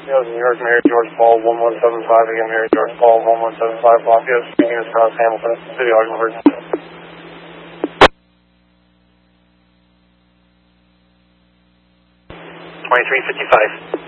Yes, New York, Mary George Paul, 1175, again, Mary George Paul, 1175, Lafayette, speaking across Hamilton, City, Ogdenburg. 2355.